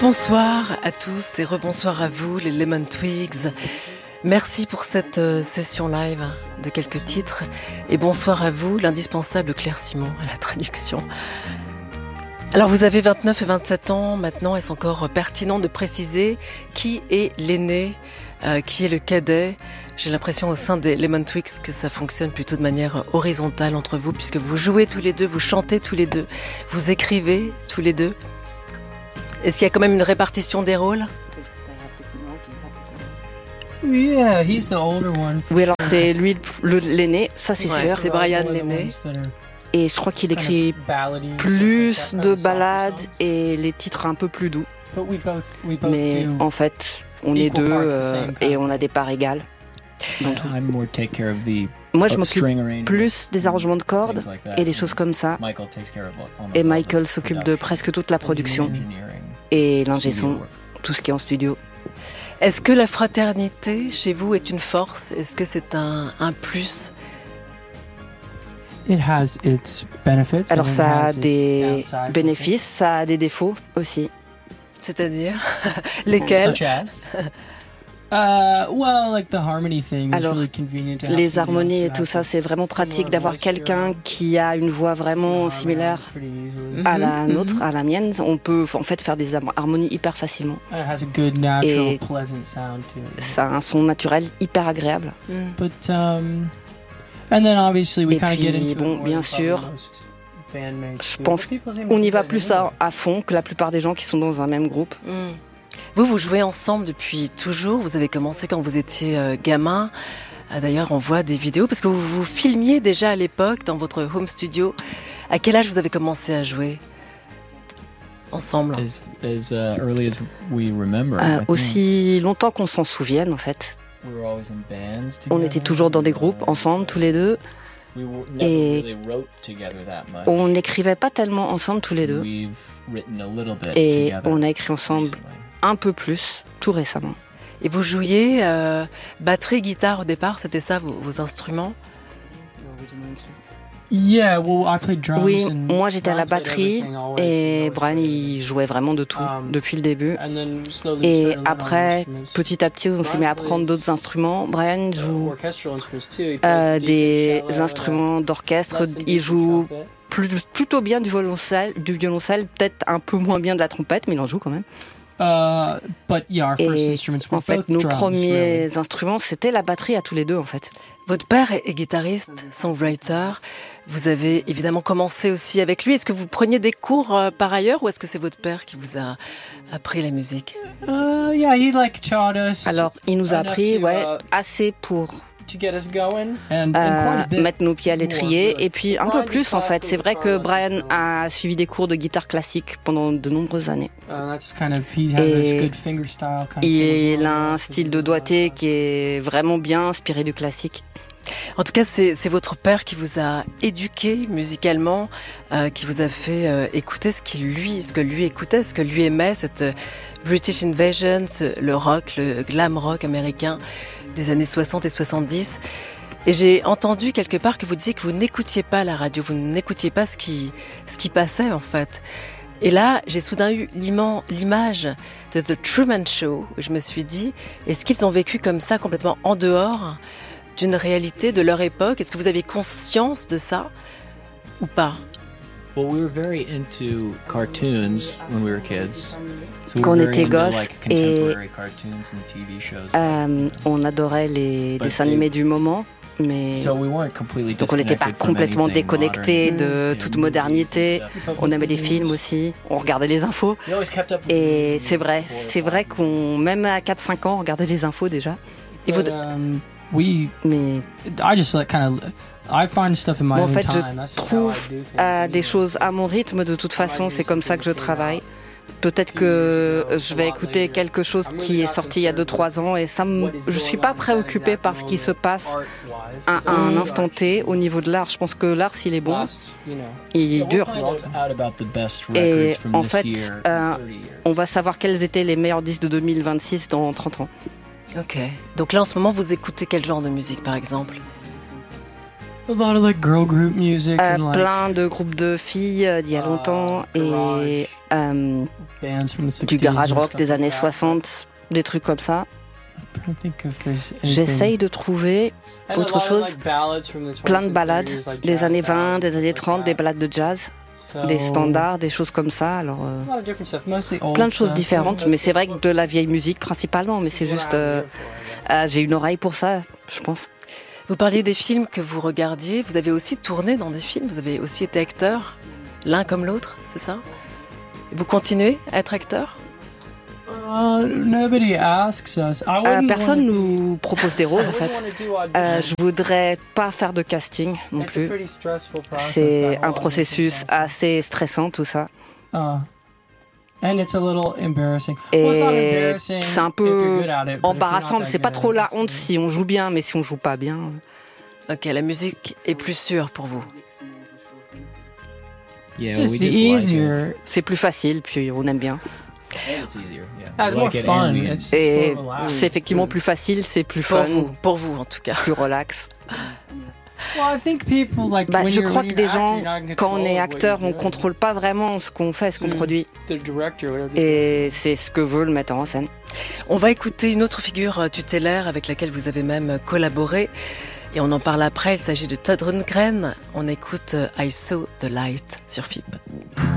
Bonsoir à tous et rebonsoir à vous les Lemon Twigs. Merci pour cette session live de quelques titres et bonsoir à vous l'indispensable Claire Simon à la traduction. Alors vous avez 29 et 27 ans maintenant, est-ce encore pertinent de préciser qui est l'aîné, qui est le cadet? J'ai l'impression au sein des Lemon Twigs que ça fonctionne plutôt de manière horizontale entre vous puisque vous jouez tous les deux, vous chantez tous les deux, vous écrivez tous les deux. Est-ce qu'il y a quand même une répartition des rôles? Yeah, he's the older one. Oui, alors c'est lui l'aîné, ça c'est sûr. C'est Brian l'aîné. Et je crois qu'il écrit plus de ballades et les titres un peu plus doux. Mais en fait, on est deux et on a des parts égales. Moi, je m'occupe plus des arrangements de cordes et des choses comme ça. Et Michael s'occupe de presque toute la production et l'ingé son, tout ce qui est en studio. Est-ce que la fraternité chez vous est une force? Est-ce que c'est un plus? Alors ça a des bénéfices, ça a des défauts aussi. C'est-à-dire lesquels? Alors, les harmonies et tout ça, c'est vraiment pratique d'avoir quelqu'un qui a une voix vraiment similaire à la nôtre, à la mienne. On peut en fait faire des harmonies hyper facilement. Et ça a un son naturel hyper agréable. Et puis, bon, bien sûr, je pense qu'on y va plus à fond que la plupart des gens qui sont dans un même groupe. Vous jouez ensemble depuis toujours. Vous avez commencé quand vous étiez gamin. D'ailleurs, on voit des vidéos parce que vous vous filmiez déjà à l'époque dans votre home studio. À quel âge vous avez commencé à jouer ensemble? Aussi longtemps qu'on s'en souvienne, en fait. On était toujours dans des groupes ensemble, tous les deux. Et on n'écrivait pas tellement ensemble tous les deux. Et on a écrit ensemble un peu plus, tout récemment. Et vous jouiez batterie, guitare au départ, c'était ça vos instruments? Oui, moi j'étais à la batterie et Brian il jouait vraiment de tout depuis le début. Et après, petit à petit, on s'est mis à apprendre d'autres instruments. Brian joue des instruments d'orchestre, il joue plutôt bien du violoncelle, peut-être un peu moins bien de la trompette, mais il en joue quand même. Et en fait, nos premiers instruments, c'était la batterie à tous les deux, en fait. Votre père est guitariste, songwriter. Vous avez évidemment commencé aussi avec lui. Est-ce que vous preniez des cours par ailleurs ou est-ce que c'est votre père qui vous a appris la musique? Alors, il nous a appris, assez pour mettre nos pieds à l'étrier et puis un peu plus en fait. C'est vrai que Brian a suivi des cours de guitare classique pendant de nombreuses années. Et il a un style de doigté qui est vraiment bien inspiré du classique. En tout cas, c'est votre père qui vous a éduqué musicalement, qui vous a fait écouter ce que lui écoutait, ce que lui aimait, cette British Invasion, le rock, le glam rock américain des années 60 et 70. Et j'ai entendu quelque part que vous disiez que vous n'écoutiez pas la radio, vous n'écoutiez pas ce qui passait en fait. Et là, j'ai soudain eu l'image de The Truman Show, où je me suis dit, est-ce qu'ils ont vécu comme ça, complètement en dehors d'une réalité de leur époque? Est-ce que vous avez conscience de ça ou pas? Well, we were very into cartoons when we were kids. Quand on était gosses et on adorait les dessins animés du moment, mais donc on n'était pas complètement déconnectés de toute modernité. On aimait les films aussi, on regardait les infos. Et c'est vrai qu'on, même à 4-5 ans, on regardait les infos déjà. Et vous... Mais... en fait, je trouve des choses à mon rythme. De toute façon, c'est comme ça que je travaille. Peut-être que je vais écouter quelque chose qui est sorti il y a 2-3 ans et je suis pas préoccupée par ce qui se passe à un instant T au niveau de l'art. Je pense que l'art, s'il est bon, il dure. Et en fait, on va savoir quels étaient les meilleurs disques de 2026 dans 30 ans. Ok. Donc là, en ce moment, vous écoutez quel genre de musique, par exemple? A lot of like girl group music and plein de groupes de filles d'il y a longtemps et du garage rock des années 60, des trucs comme ça. J'essaye de trouver autre chose. Plein de ballades des années 20, des années 30, des ballades de jazz, des standards, des choses comme ça. Alors, plein de choses différentes, mais c'est vrai que de la vieille musique principalement. Mais c'est juste, j'ai une oreille pour ça, je pense. Vous parliez des films que vous regardiez. Vous avez aussi tourné dans des films. Vous avez aussi été acteur, l'un comme l'autre, c'est ça? Vous continuez à être acteur? Personne nous propose des rôles en fait. Je voudrais pas faire de casting non plus. C'est un processus assez stressant tout ça. Et c'est un peu embarrassant, mais c'est pas trop la honte si on joue bien, mais si on joue pas bien. Ok, la musique est plus sûre pour vous. C'est plus facile, puis on aime bien. Et c'est effectivement plus facile, c'est plus fun. Pour vous en tout cas. Plus relax. Je crois que des gens, quand on est acteur, on contrôle pas vraiment ce qu'on fait, ce qu'on produit. Et c'est ce que veut le metteur en scène. On va écouter une autre figure tutélaire avec laquelle vous avez même collaboré. Et on en parle après, il s'agit de Todd Rundgren. On écoute I Saw the Light sur FIP.